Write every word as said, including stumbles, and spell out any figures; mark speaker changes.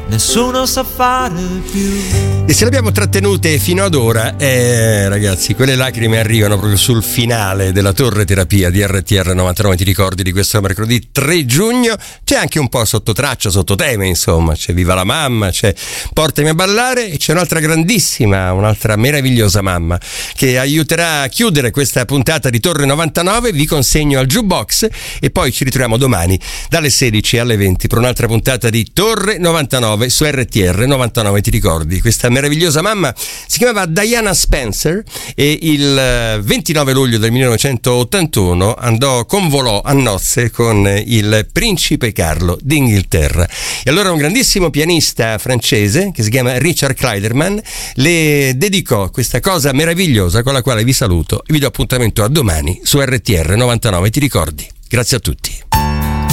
Speaker 1: nessuno sa fare più.
Speaker 2: E se le abbiamo trattenute fino ad ora, eh, ragazzi, quelle lacrime arrivano proprio sul finale della torre terapia di R T R novantanove. Ti ricordi di questo mercoledì tre giugno? C'è anche un po' sotto traccia, sotto tema, insomma. C'è Viva la mamma, c'è Portami a ballare e c'è un'altra grandissima, un'altra meravigliosa mamma che aiuterà a chiudere questa puntata di Torre novantanove. Vi consegno al jukebox e poi ci ritroviamo domani dalle sedici alle venti per un'altra puntata di Torre novantanove su R T R novantanove. Ti ricordi? Questa meravigliosa mamma si chiamava Diana Spencer e il ventinove luglio del millenovecentottantuno andò, convolò a nozze con il principe Carlo d'Inghilterra. E allora un grandissimo pianista francese che si chiama Richard Clayderman le dedicò questa cosa meravigliosa con la quale vi saluto e vi do appuntamento a domani su R T R novantanove. Ti ricordi? Grazie a tutti.